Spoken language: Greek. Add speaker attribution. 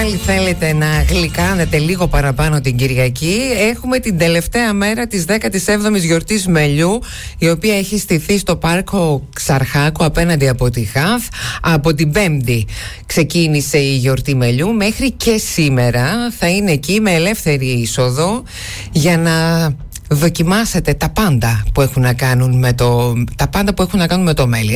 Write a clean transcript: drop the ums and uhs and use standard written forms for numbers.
Speaker 1: Θέλετε να γλυκάνετε λίγο παραπάνω την Κυριακή? Έχουμε την τελευταία μέρα της 17ης γιορτής Μελιού, η οποία έχει στηθεί στο πάρκο Ξαρχάκου απέναντι από τη ΧΑΘ. Από την Πέμπτη ξεκίνησε η γιορτή Μελιού, μέχρι και σήμερα θα είναι εκεί με ελεύθερη είσοδο για να δοκιμάσετε τα πάντα που έχουν να κάνουν με το μέλι.